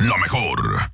La mejor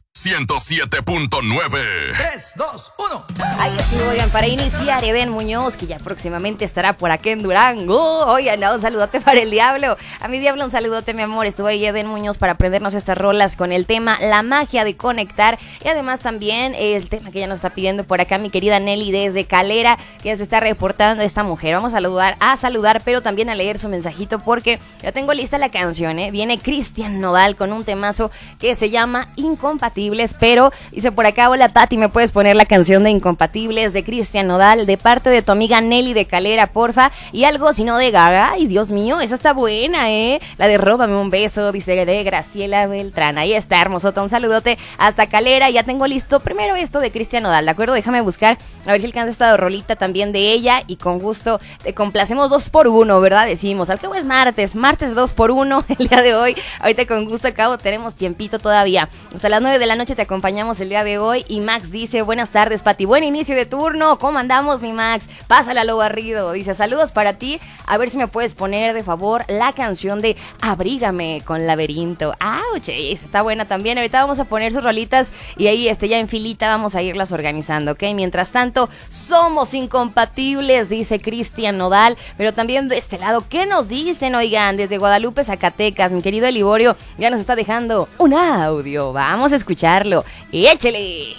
107.9. 3, 2, 1. Ahí estuvo, oigan, para iniciar Eden Muñoz, que ya próximamente estará por acá en Durango. Oigan, no, un saludote para el Diablo. A mi Diablo, un saludote, mi amor. Estuvo ahí Eden Muñoz para aprendernos estas rolas con el tema La magia de conectar. Y además también el tema que ya nos está pidiendo por acá mi querida Nelly desde Calera, que ya se está reportando esta mujer. Vamos a saludar, pero también a leer su mensajito porque ya tengo lista la canción, ¿eh? Viene Cristian Nodal con un temazo que se llama Incompatibles, pero dice por acá, hola Pati, ¿me puedes poner la canción de Incompatibles de Cristian Nodal de parte de tu amiga Nelly de Calera, porfa? Y algo, si no, de Gaga. Ay, Dios mío, esa está buena, la de Róbame un beso, dice de Graciela Beltrán. Ahí está, hermosota, un saludote hasta Calera. Ya tengo listo primero esto de Cristian Nodal, ¿de acuerdo? Déjame buscar, a ver si alcanzo esta rolita también de ella y con gusto te complacemos 2x1, ¿verdad? Decimos, al cabo es martes 2x1 el día de hoy. Ahorita con gusto, al cabo tenemos tiempito todavía. Hasta las 9 de la noche te acompañamos el día de hoy. Y Max dice, buenas tardes, Pati, buen inicio de turno. ¿Cómo andamos, mi Max? Pásala a lo barrido. Dice, saludos para ti. A ver si me puedes poner de favor la canción de Abrígame con Laberinto. ¡Auch! Está buena también. Ahorita vamos a poner sus rolitas y ahí ya en filita vamos a irlas organizando, ¿ok? Mientras tanto, somos incompatibles, dice Cristian Nodal. Pero también de este lado, ¿qué nos dicen? Oigan, desde Guadalupe, Zacatecas, mi querido Eliborio ya nos está dejando un audio. Vamos a escucharlo. ¡Échele!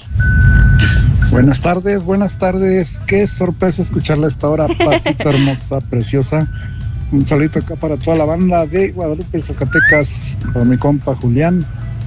Buenas tardes. Qué sorpresa escucharla a esta hora, Patito hermosa, preciosa. Un saludito acá para toda la banda de Guadalupe, Zacatecas, con mi compa Julián,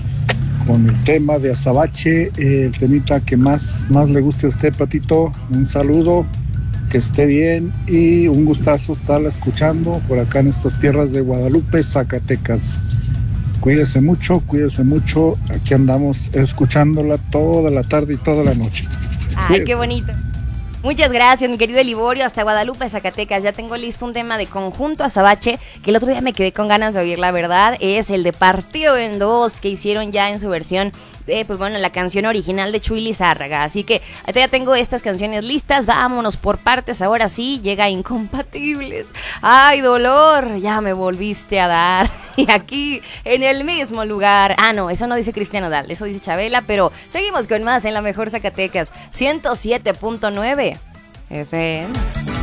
con el tema de Azabache, el temita que más le guste a usted, Patito. Un saludo, que esté bien y un gustazo estarla escuchando por acá en estas tierras de Guadalupe, Zacatecas. Cuídese mucho, aquí andamos escuchándola toda la tarde y toda la noche. Ay, Cuídese. qué bonito. Muchas gracias, mi querido Eliborio, hasta Guadalupe, Zacatecas. Ya tengo listo un tema de Conjunto Azabache, que el otro día me quedé con ganas de oír, la verdad. Es el de Partido en Dos, que hicieron ya en su versión de, pues bueno, la canción original de Chuy Lizárraga. Así que ahorita ya tengo estas canciones listas. Vámonos por partes, ahora sí, llega Incompatibles. Ay, dolor, ya me volviste a dar. Y aquí, en el mismo lugar. Ah, no, eso no dice Cristian Nodal, eso dice Chabela, pero seguimos con más en la mejor Zacatecas 107.9 FM.